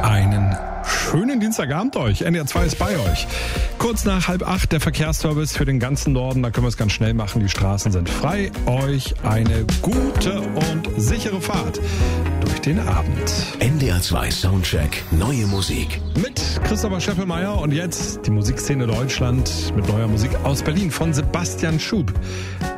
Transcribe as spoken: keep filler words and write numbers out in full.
Einen schönen Dienstagabend euch. N D R zwei ist bei euch. Kurz nach halb acht der Verkehrsservice für den ganzen Norden. Da können wir es ganz schnell machen. Die Straßen sind frei. Euch eine gute und sichere Fahrt durch den Abend. N D R zwei Soundcheck. Neue Musik. Mit Christopher Scheppelmeier und jetzt die Musikszene Deutschland mit neuer Musik aus Berlin von Sebastian Schub.